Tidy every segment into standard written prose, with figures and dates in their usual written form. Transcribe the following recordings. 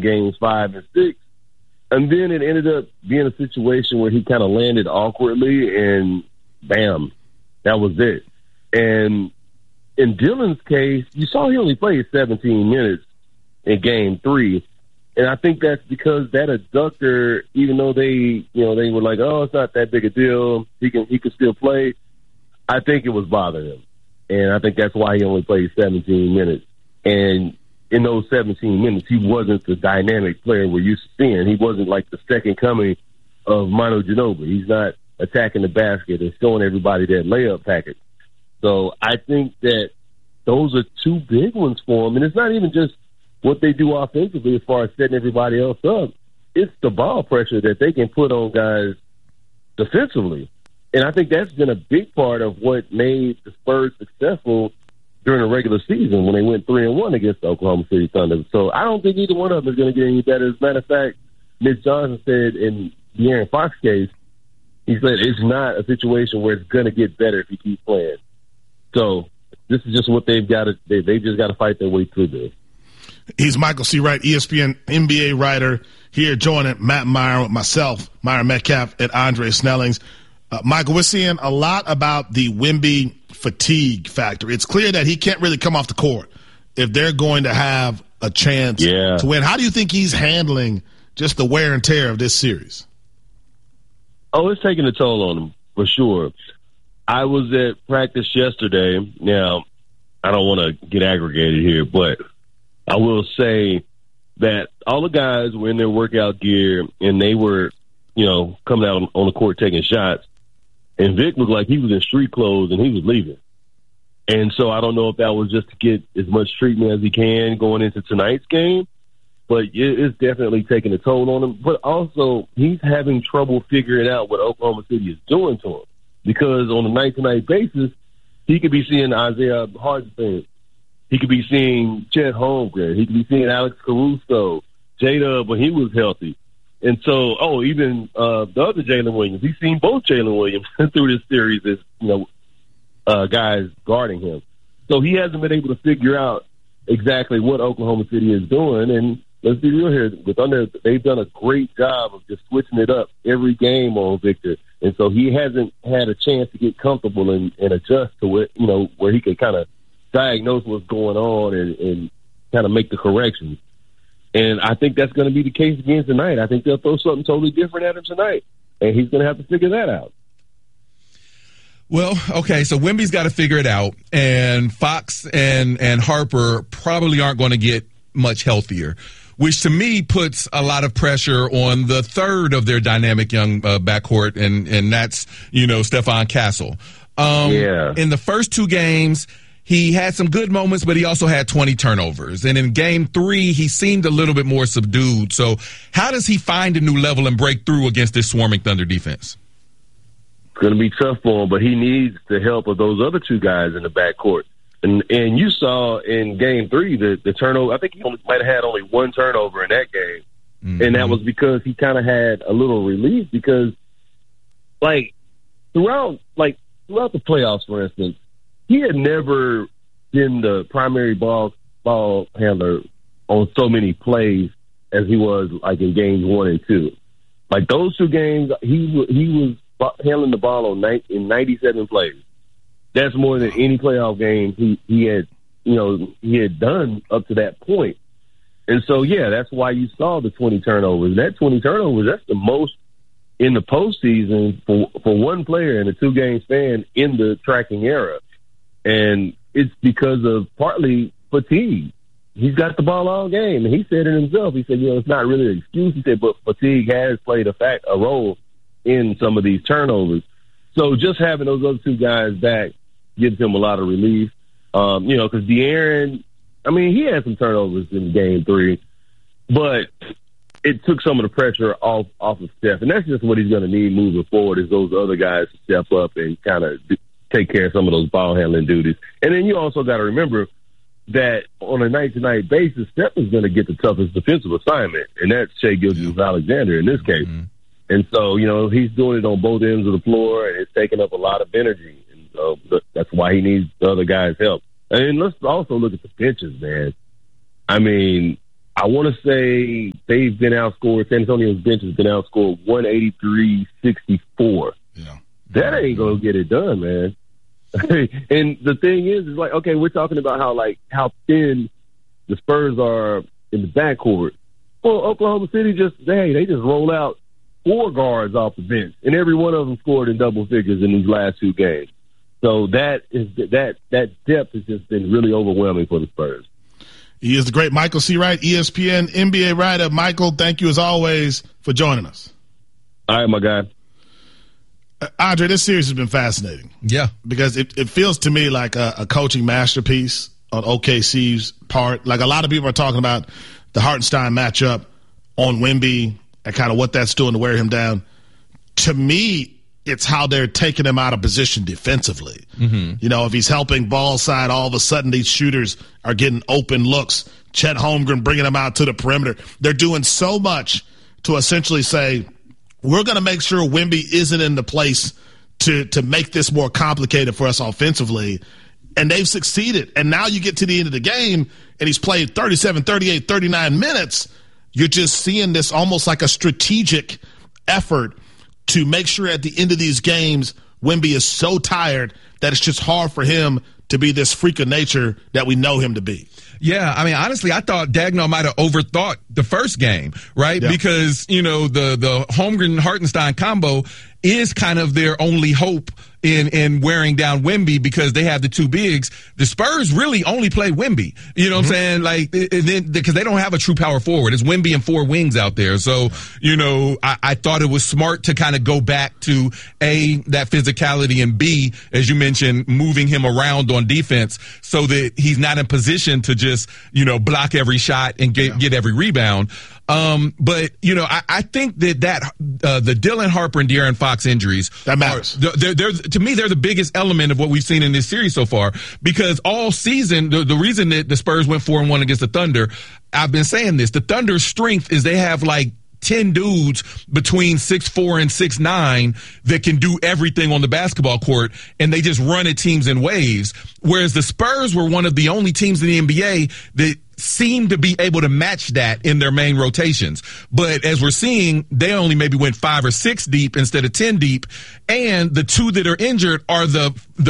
games 5 and 6. And then it ended up being a situation where he kind of landed awkwardly, and bam, that was it. And in Dillon's case, you saw he only played 17 minutes in game 3. And I think that's because that adductor, even though they were like, oh, it's not that big a deal, he can still play, I think it was bothering him. And I think that's why he only played 17 minutes. And in those 17 minutes, he wasn't the dynamic player we're used to seeing. He wasn't like the second coming of Manu Ginobili. He's not attacking the basket and showing everybody that layup package. So I think that those are two big ones for him. And it's not even just what they do offensively as far as setting everybody else up. It's the ball pressure that they can put on guys defensively. And I think that's been a big part of what made the Spurs successful during the regular season when they went 3-1 against the Oklahoma City Thunder. So I don't think either one of them is going to get any better. As a matter of fact, Mitch Johnson said in the Aaron Fox case, he said it's not a situation where it's going to get better if you keep playing. So this is just what they've got to. They just got to fight their way through this. He's Michael C. Wright, ESPN NBA writer, here joining Matt Meyer with myself, Myron Metcalf, and Andre Snellings. Michael, we're seeing a lot about the Wemby fatigue factor. It's clear that he can't really come off the court if they're going to have a chance to win. How do you think he's handling just the wear and tear of this series? Oh, it's taking a toll on him, for sure. I was at practice yesterday. Now, I don't want to get aggregated here, but I will say that all the guys were in their workout gear, and they were, coming out on the court taking shots. And Vic looked like he was in street clothes, and he was leaving. And so I don't know if that was just to get as much treatment as he can going into tonight's game, but it's definitely taking a toll on him. But also, he's having trouble figuring out what Oklahoma City is doing to him, because on a night-to-night basis, he could be seeing Isaiah Hartenstein. He could be seeing Chet Holmgren. He could be seeing Alex Caruso, J-Dub when he was healthy. And so, even the other Jalen Williams. He's seen both Jalen Williams through this series as, guys guarding him. So he hasn't been able to figure out exactly what Oklahoma City is doing. And let's be real here. With Thunder, they've done a great job of just switching it up every game on Victor. And so he hasn't had a chance to get comfortable and adjust to it, where he can kind of diagnose what's going on and kind of make the corrections. And I think that's going to be the case again tonight. I think they'll throw something totally different at him tonight, and he's going to have to figure that out. Well, okay, so Wemby's got to figure it out, and Fox and Harper probably aren't going to get much healthier, which to me puts a lot of pressure on the third of their dynamic young backcourt, and that's, Stephon Castle. In the first two games, he had some good moments, but he also had 20 turnovers. And in game 3, he seemed a little bit more subdued. So how does he find a new level and break through against this swarming Thunder defense? It's going to be tough for him, but he needs the help of those other two guys in the backcourt. And you saw in game 3 the turnover. I think he might have had only one turnover in that game. Mm-hmm. And that was because he kind of had a little relief because, throughout the playoffs, for instance, he had never been the primary ball handler on so many plays as he was in games 1 and 2. Those two games, he was handling the ball in 97 plays. That's more than any playoff game he had done up to that point. And so, that's why you saw the 20 turnovers. That 20 turnovers, that's the most in the postseason for one player in a 2-game span in the tracking era. And it's because of partly fatigue. He's got the ball all game, and he said it himself. He said, it's not really an excuse. He said, but fatigue has played a role in some of these turnovers. So just having those other two guys back gives him a lot of relief. Because De'Aaron, he had some turnovers in game 3, but it took some of the pressure off of Steph. And that's just what he's going to need moving forward, is those other guys to step up and kind of take care of some of those ball handling duties. And then you also got to remember that on a night-to-night basis, Steph is going to get the toughest defensive assignment, and that's Shai Gilgeous-Alexander in this case. Mm-hmm. And so, he's doing it on both ends of the floor, and it's taking up a lot of energy. And so that's why he needs the other guys' help. And let's also look at the benches, man. I want to say they've been outscored. San Antonio's bench has been outscored 183-64. Yeah. That ain't going to get it done, man. And the thing is like, okay, we're talking about how thin the Spurs are in the backcourt. Well, Oklahoma City they just roll out 4 guards off the bench, and every one of them scored in double figures in these last 2 games. So that depth has just been really overwhelming for the Spurs. He is the great Michael C. Wright, ESPN NBA writer. Michael, thank you as always for joining us. All right, my guy. Andre, this series has been fascinating. Yeah. Because it feels to me like a coaching masterpiece on OKC's part. Like a lot of people are talking about the Hartenstein matchup on Wemby and kind of what that's doing to wear him down. To me, it's how they're taking him out of position defensively. Mm-hmm. You know, if he's helping ball side, all of a sudden these shooters are getting open looks. Chet Holmgren bringing them out to the perimeter. They're doing so much to essentially say, we're going to make sure Wemby isn't in the place to make this more complicated for us offensively. And they've succeeded. And now you get to the end of the game, and he's played 37, 38, 39 minutes. You're just seeing this almost like a strategic effort to make sure at the end of these games, Wemby is so tired that it's just hard for him to be this freak of nature that we know him to be. Yeah, I mean, honestly, I thought Daigneault might have overthought the first game, right? Yeah. Because, you know, the Holmgren-Hartenstein combo is kind of their only hope in wearing down Wemby because they have the 2 bigs. The Spurs really only play Wemby. You know what I'm saying? Like, because they don't have a true power forward. It's Wemby and 4 wings out there. So, you know, I thought it was smart to kind of go back to A, that physicality, and B, as you mentioned, moving him around on defense so that he's not in position to just, you know, block every shot and get every rebound. But, you know, I think that the Dylan Harper and De'Aaron Fox injuries that matters. To me, they're the biggest element of what we've seen in this series so far, because all season, the reason that the Spurs went 4-1 against the Thunder, I've been saying this, the Thunder's strength is they have like 10 dudes between 6'4" and 6'9" that can do everything on the basketball court, and they just run at teams in waves. Whereas the Spurs were one of the only teams in the NBA that seem to be able to match that in their main rotations. But as we're seeing, they only maybe went 5 or 6 deep instead of 10 deep. And the 2 that are injured are the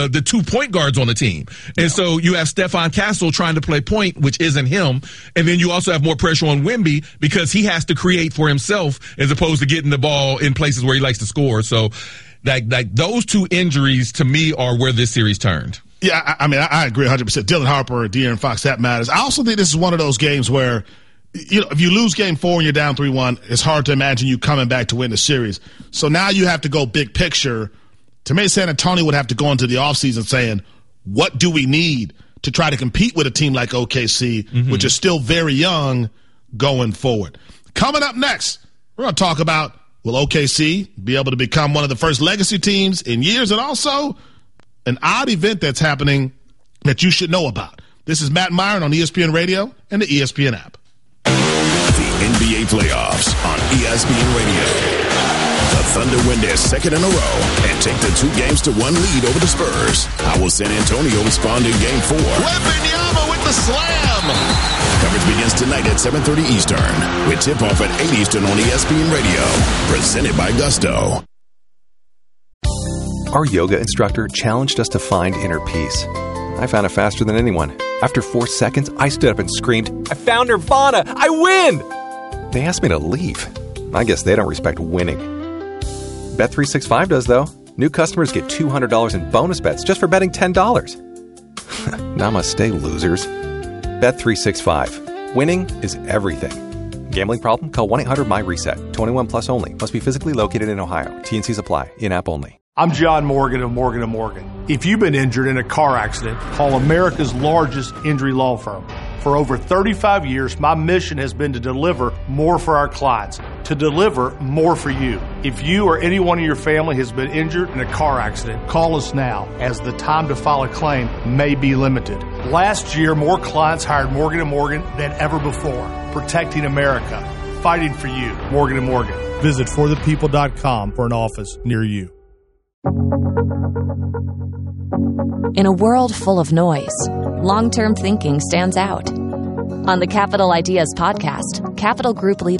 2 point guards on the team. And so you have Stephon Castle trying to play point, which isn't him. And then you also have more pressure on Wemby because he has to create for himself as opposed to getting the ball in places where he likes to score. So like those 2 injuries to me are where this series turned. Yeah, I mean, I agree 100%. Dylan Harper or De'Aaron Fox, that matters. I also think this is one of those games where, you know, if you lose game 4 and you're down 3-1, it's hard to imagine you coming back to win the series. So now you have to go big picture. To me, San Antonio would have to go into the offseason saying, what do we need to try to compete with a team like OKC, which is still very young going forward? Coming up next, we're going to talk about, will OKC be able to become one of the first legacy teams in years, and also an odd event that's happening that you should know about. This is Matt Myron on ESPN Radio and the ESPN app. The NBA playoffs on ESPN Radio. The Thunder win their second in a row and take the 2-1 lead over the Spurs. How will San Antonio respond in Game 4? Wembanyama with the slam. Coverage begins tonight at 7:30 Eastern with tip-off at 8 Eastern on ESPN Radio. Presented by Gusto. Our yoga instructor challenged us to find inner peace. I found it faster than anyone. After 4 seconds, I stood up and screamed, "I found Nirvana! I win!" They asked me to leave. I guess they don't respect winning. Bet365 does, though. New customers get $200 in bonus bets just for betting $10. Namaste, losers. Bet365. Winning is everything. Gambling problem? Call 1-800-MY-RESET. 21 plus only. Must be physically located in Ohio. T&Cs apply. In-app only. I'm John Morgan of Morgan & Morgan. If you've been injured in a car accident, call America's largest injury law firm. For over 35 years, my mission has been to deliver more for our clients, to deliver more for you. If you or anyone in your family has been injured in a car accident, call us now, as the time to file a claim may be limited. Last year, more clients hired Morgan & Morgan than ever before, protecting America, fighting for you. Morgan & Morgan. Visit forthepeople.com for an office near you. In a world full of noise, long-term thinking stands out. On the Capital Ideas podcast, Capital Group leader